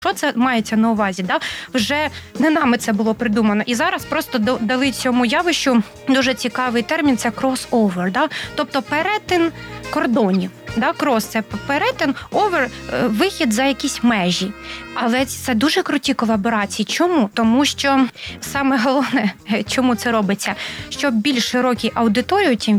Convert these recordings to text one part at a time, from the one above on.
Що це мається на увазі? Да? Вже не нами це було придумано. І зараз просто дали цьому явищу дуже цікавий термін – це кросовер. Да? Тобто перетин кордонів. Да? Крос – це перетин, овер – вихід за якісь межі. Але це дуже круті колаборації. Чому? Тому що саме головне, чому це робиться, щоб більш широкій аудиторії, тим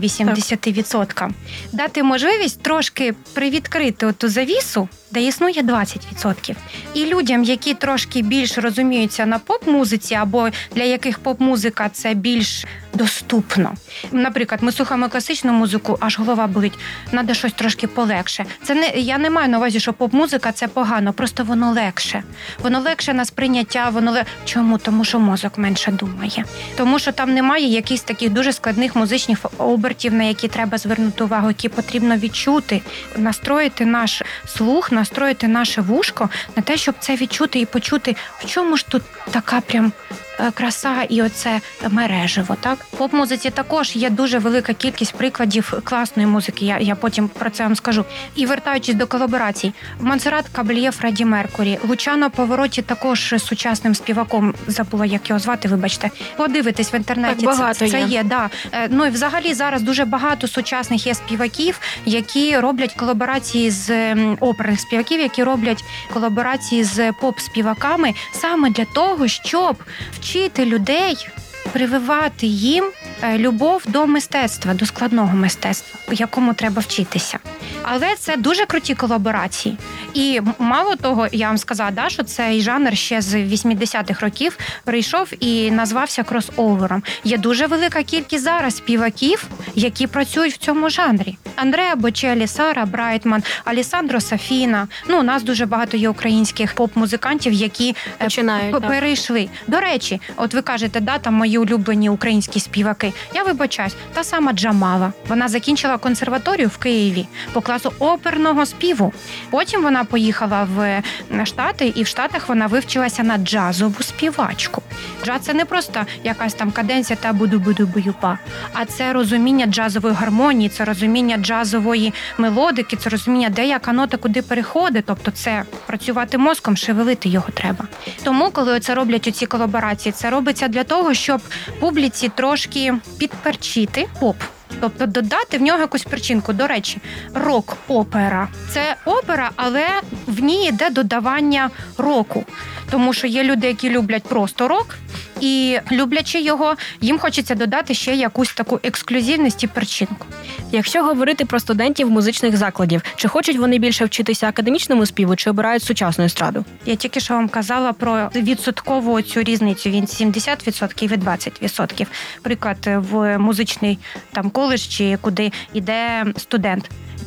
80%, дати можливість трошки привідкрити оту завісу, де існує 20%. І людям, які трошки більш розуміються на поп-музиці, або для яких поп-музика – це більш доступно. Наприклад, ми слухаємо класичну музику, аж голова болить, треба щось трошки полегше. Я не маю на увазі, що поп-музика – це погано, просто воно легше. Воно легше на сприйняття, Чому? Тому що мозок менше думає. Тому що там немає якихось таких дуже складних музичних обертів, на які треба звернути увагу, які потрібно відчути, настроїти наш слух, настроїти наше вушко на те, щоб це відчути і почути, в чому ж тут така прям краса і оце мережево, так? В поп-музиці також є дуже велика кількість прикладів класної музики, я потім про це вам скажу. І вертаючись до колаборацій, Монсеррат Кабальє, Фредді Меркурі, Лучано Павороті також сучасним співаком, забула, як його звати, вибачте. Подивитись в інтернеті, так, багато це є. Да. Ну і взагалі зараз дуже багато сучасних є співаків, які роблять колаборації з оперних співаків, які роблять колаборації з поп-співаками саме для того, щоб вчити людей, прививати їм любов до мистецтва, до складного мистецтва, якому треба вчитися. Але це дуже круті колаборації. І мало того, я вам сказала, що цей жанр ще з 80-х років прийшов і назвався кросовером. Є дуже велика кількість зараз співаків, які працюють в цьому жанрі. Андреа Бочеллі, Сара Брайтман, Алессандро Сафіна. У нас дуже багато є українських поп-музикантів, які перейшли. До речі, от ви кажете, там мої улюблені українські співаки. Я вибачаюсь, та сама Джамала. Вона закінчила консерваторію в Києві по класу оперного співу. Потім вона поїхала в Штати, і в Штатах вона вивчилася на джазову співачку. Джаз – це не просто якась там каденція та буду-буду-бую-па, а це розуміння джазової гармонії, це розуміння джазової мелодики, це розуміння, де яка нота куди переходить, тобто це працювати мозком, шевелити його треба. Тому, коли це роблять оці колаборації, це робиться для того, щоб публіці трошки підперчити поп. Тобто додати в нього якусь перчинку. До речі, рок-опера. Це опера, але в ній йде додавання року. Тому що є люди, які люблять просто рок, і люблячи його, їм хочеться додати ще якусь таку ексклюзивність і перчинку. Якщо говорити про студентів музичних закладів, чи хочуть вони більше вчитися академічному співу, чи обирають сучасну естраду? Я тільки що вам казала про відсоткову цю різницю. Він 70% і 20%. Приклад, в музичний коледж, чи куди йде студент.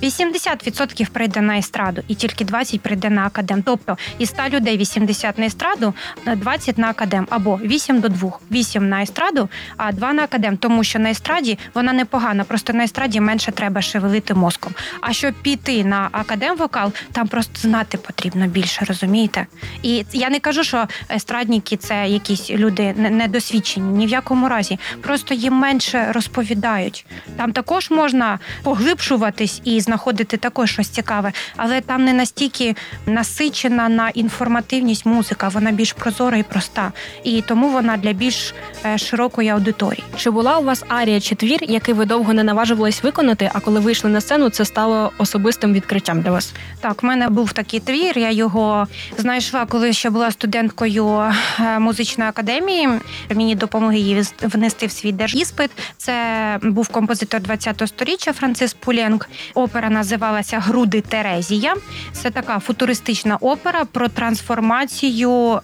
80% прийде на естраду, і тільки 20% прийде на академ. Тобто із 100 людей 80 на естраду, 20 на академ. Або 8 до 2. 8 на естраду, а 2 на академ. Тому що на естраді вона непогана, просто на естраді менше треба шевелити мозком. А щоб піти на академ-вокал, там просто знати потрібно більше, розумієте? І я не кажу, що естрадники – це якісь люди недосвідчені, ні в якому разі. Просто їм менше розповідають. Там також можна поглибшуватись і знаходити також щось цікаве, але там не настільки насичена на інформативність музика, вона більш прозора і проста. І тому вона для більш широкої аудиторії. Чи була у вас арія чи твір, який ви довго не наважувались виконати, а коли вийшли на сцену, це стало особистим відкриттям для вас? Так, в мене був такий твір, я його знайшла, коли ще була студенткою музичної академії. Мені допомогли її внести в свій держіспит. Це був композитор 20-го сторіччя Францис Пуленк. Опера називалася «Груди Терезія». Це така футуристична опера про трансформацію,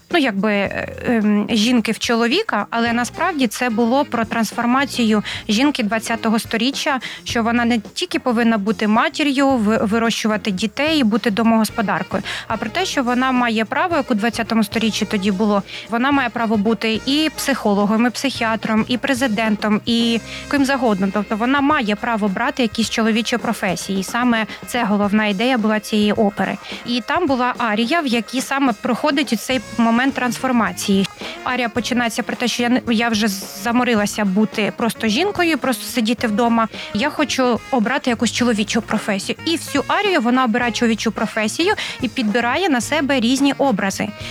жінки в чоловіка, але насправді це було про трансформацію жінки 20-го сторіччя, що вона не тільки повинна бути матір'ю, вирощувати дітей, бути домогосподаркою, а про те, що вона має право, як у 20-му сторіччі тоді було, вона має право бути і психологом, і психіатром, і президентом, і ким завгодно. Тобто вона має право брати якісь чоловічі професії. І саме це головна ідея була цієї опери. І там була арія, в якій саме проходить цей момент трансформації. Арія починається про те, що я вже заморилася бути просто жінкою, просто сидіти вдома. Я хочу обрати якусь чоловічу професію. І всю арію вона обирає чоловічу професію і підбирає на себе різні образи.